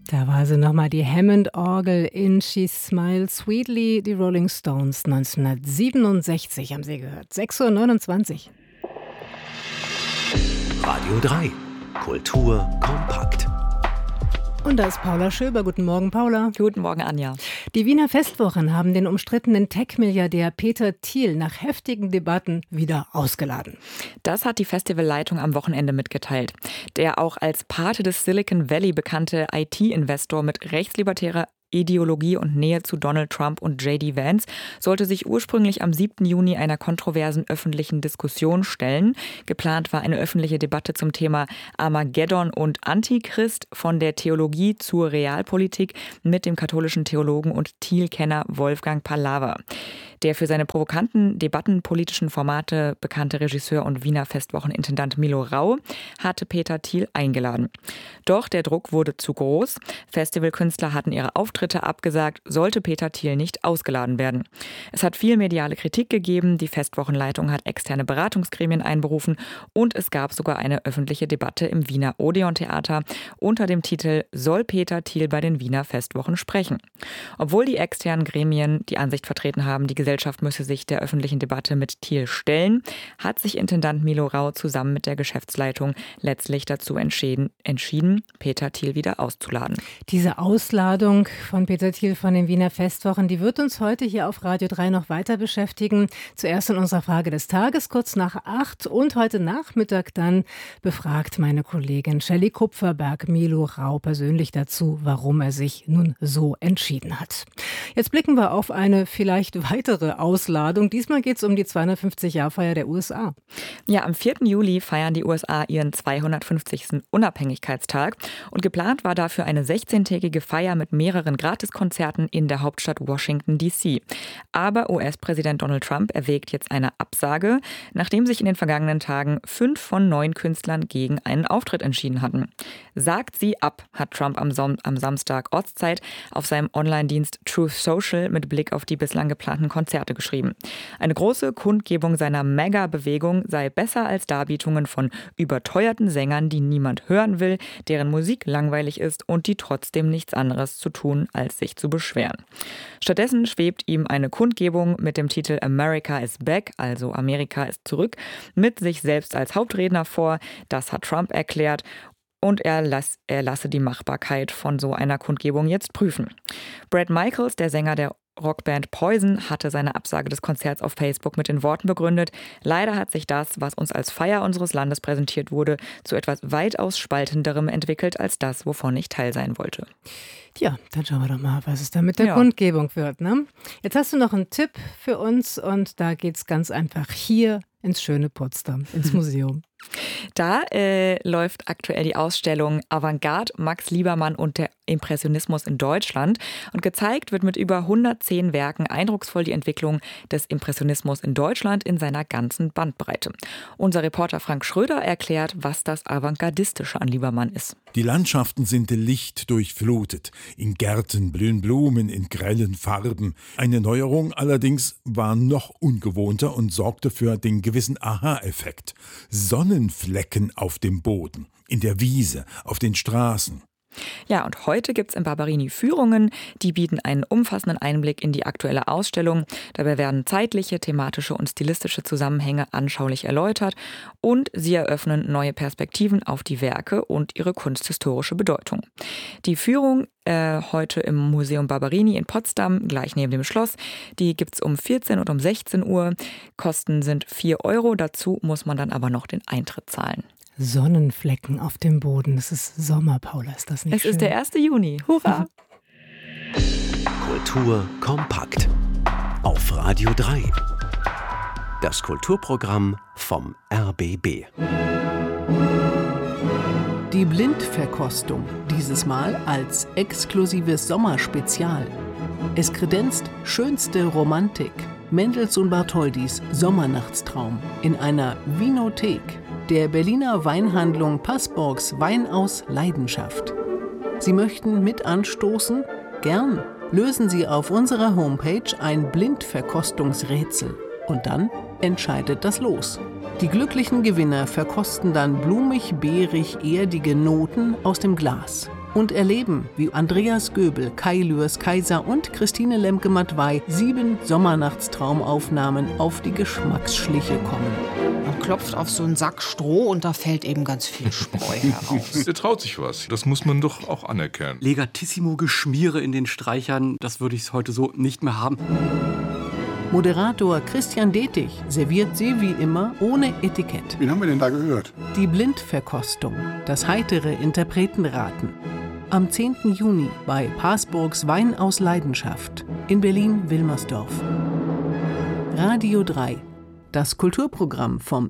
Da war sie nochmal, die Hammond-Orgel in She Smiles Sweetly, die Rolling Stones 1967 haben Sie gehört. 6:29 Uhr. Radio 3, Kultur kompakt. Und da ist Paula Schöber. Guten Morgen, Paula. Guten Morgen, Anja. Die Wiener Festwochen haben den umstrittenen Tech-Milliardär Peter Thiel nach heftigen Debatten wieder ausgeladen. Das hat die Festivalleitung am Wochenende mitgeteilt. Der auch als Pate des Silicon Valley bekannte IT-Investor mit rechtslibertärer Ideologie und Nähe zu Donald Trump und J.D. Vance sollte sich ursprünglich am 7. Juni einer kontroversen öffentlichen Diskussion stellen. Geplant war eine öffentliche Debatte zum Thema Armageddon und Antichrist, von der Theologie zur Realpolitik, mit dem katholischen Theologen und Thiel-Kenner Wolfgang Pallaver. Der für seine provokanten debattenpolitischen Formate bekannte Regisseur und Wiener Festwochenintendant Milo Rau hatte Peter Thiel eingeladen. Doch der Druck wurde zu groß. Festivalkünstler hatten ihre Auftritte abgesagt, sollte Peter Thiel nicht ausgeladen werden. Es hat viel mediale Kritik gegeben, die Festwochenleitung hat externe Beratungsgremien einberufen und es gab sogar eine öffentliche Debatte im Wiener Odeon-Theater unter dem Titel »Soll Peter Thiel bei den Wiener Festwochen sprechen?». Obwohl die externen Gremien die Ansicht vertreten haben, die Gesellschaft müsse sich der öffentlichen Debatte mit Thiel stellen, hat sich Intendant Milo Rau zusammen mit der Geschäftsleitung letztlich dazu entschieden, Peter Thiel wieder auszuladen. Diese Ausladung von Peter Thiel von den Wiener Festwochen, die wird uns heute hier auf Radio 3 noch weiter beschäftigen. Zuerst in unserer Frage des Tages, kurz nach 8 und heute Nachmittag dann befragt meine Kollegin Shelley Kupferberg Milo Rau persönlich dazu, warum er sich nun so entschieden hat. Jetzt blicken wir auf eine vielleicht weitere Ausladung. Diesmal geht es um die 250-Jahr-Feier der USA. Ja, am 4. Juli feiern die USA ihren 250. Unabhängigkeitstag und geplant war dafür eine 16-tägige Feier mit mehreren Gratiskonzerten in der Hauptstadt Washington, D.C. Aber US-Präsident Donald Trump erwägt jetzt eine Absage, nachdem sich in den vergangenen Tagen 5 von 9 Künstlern gegen einen Auftritt entschieden hatten. Sagt sie ab, hat Trump am Samstag Ortszeit auf seinem Online-Dienst Truth Social mit Blick auf die bislang geplanten Konzerte geschrieben. Eine große Kundgebung seiner Mega-Bewegung sei besser als Darbietungen von überteuerten Sängern, die niemand hören will, deren Musik langweilig ist und die trotzdem nichts anderes zu tun, als sich zu beschweren. Stattdessen schwebt ihm eine Kundgebung mit dem Titel America is Back, also Amerika ist zurück, mit sich selbst als Hauptredner vor. Das hat Trump erklärt. Und er lasse die Machbarkeit von so einer Kundgebung jetzt prüfen. Bret Michaels, der Sänger der Rockband Poison, hatte seine Absage des Konzerts auf Facebook mit den Worten begründet: Leider hat sich das, was uns als Feier unseres Landes präsentiert wurde, zu etwas weitaus Spaltenderem entwickelt als das, wovon ich Teil sein wollte. Tja, dann schauen wir doch mal, was es da mit der Kundgebung wird, ne? Jetzt hast du noch einen Tipp für uns und da geht's ganz einfach hier ins schöne Potsdam, ins Museum. Da läuft aktuell die Ausstellung Avantgarde, Max Liebermann und der Impressionismus in Deutschland. Und gezeigt wird mit über 110 Werken eindrucksvoll die Entwicklung des Impressionismus in Deutschland in seiner ganzen Bandbreite. Unser Reporter Frank Schröder erklärt, was das Avantgardistische an Liebermann ist. Die Landschaften sind lichtdurchflutet. In Gärten blühen Blumen in grellen Farben. Eine Neuerung allerdings war noch ungewohnter und sorgte für den gewissen Aha-Effekt. Sonnenflecken auf dem Boden, in der Wiese, auf den Straßen. Ja, und heute gibt es im Barberini Führungen, die bieten einen umfassenden Einblick in die aktuelle Ausstellung. Dabei werden zeitliche, thematische und stilistische Zusammenhänge anschaulich erläutert und sie eröffnen neue Perspektiven auf die Werke und ihre kunsthistorische Bedeutung. Die Führung heute im Museum Barberini in Potsdam, gleich neben dem Schloss, die gibt es um 14 und um 16 Uhr. Kosten sind 4 €, dazu muss man dann aber noch den Eintritt zahlen. Sonnenflecken auf dem Boden. Es ist Sommer, Paula, ist das nicht schön? Es ist der 1. Juni. Hurra! Kultur kompakt. Auf Radio 3. Das Kulturprogramm vom RBB. Die Blindverkostung, dieses Mal als exklusives Sommerspezial. Es kredenzt schönste Romantik. Mendelssohn Bartholdys Sommernachtstraum in einer Winothek, der Berliner Weinhandlung Passborgs Wein aus Leidenschaft. Sie möchten mit anstoßen? Gern. Lösen Sie auf unserer Homepage ein Blindverkostungsrätsel und dann entscheidet das Los. Die glücklichen Gewinner verkosten dann blumig-beerig-erdige Noten aus dem Glas. und erleben, wie Andreas Göbel, Kai Lührs Kaiser und Christine Lemke-Matwei 7 Sommernachtstraumaufnahmen auf die Geschmacksschliche kommen. Man klopft auf so einen Sack Stroh und da fällt eben ganz viel Spreu heraus. Der traut sich was. Das muss man doch auch anerkennen. Legatissimo-Geschmiere in den Streichern, das würde ich heute so nicht mehr haben. Moderator Christian Detig serviert sie wie immer ohne Etikett. Wen haben wir denn da gehört? Die Blindverkostung, das heitere Interpretenraten. Am 10. Juni bei Parsburgs Wein aus Leidenschaft in Berlin-Wilmersdorf. Radio 3, das Kulturprogramm vom